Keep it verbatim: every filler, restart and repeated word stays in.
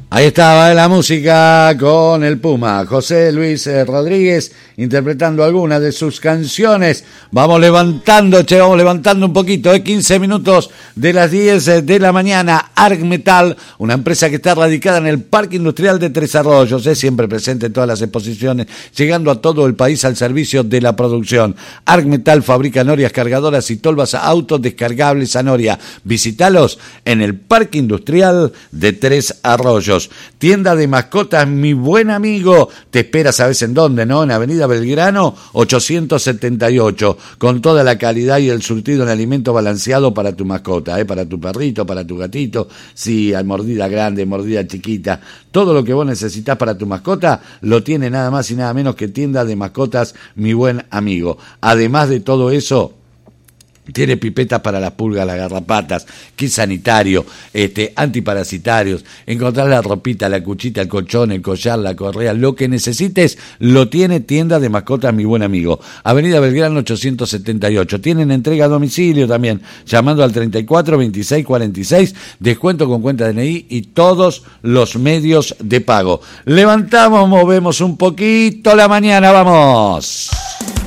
Ahí estaba la música con el Puma, José Luis Rodríguez, interpretando algunas de sus canciones. Vamos levantando, che, vamos levantando un poquito, eh, quince minutos de las diez de la mañana. Arg Metal, una empresa que está radicada en el Parque Industrial de Tres Arroyos, es siempre presente en todas las exposiciones, llegando a todo el país al servicio de la producción. Arg Metal fabrica norias cargadoras y tolvas a autos descargables a noria. Visítalos en el Parque Industrial de Tres Arroyos. Tienda de mascotas, mi buen amigo, te espera, ¿sabes en dónde, no? En Avenida Belgrano ochocientos setenta y ocho, con toda la calidad y el surtido en alimento balanceado para tu mascota, ¿eh? Para tu perrito, para tu gatito, sí, hay mordida grande, mordida chiquita, todo lo que vos necesitas para tu mascota lo tiene nada más y nada menos que Tienda de Mascotas, mi buen amigo. Además de todo eso, tiene pipetas para las pulgas, las garrapatas, kit sanitario, este, antiparasitarios, encontrar la ropita, la cuchita, el colchón, el collar, la correa, lo que necesites, lo tiene Tienda de Mascotas, mi buen amigo. Avenida Belgrano ochocientos setenta y ocho. Tienen entrega a domicilio también, llamando al treinta y cuatro veintiséis cuarenta y seis, descuento con cuenta D N I y todos los medios de pago. Levantamos, movemos un poquito la mañana, vamos.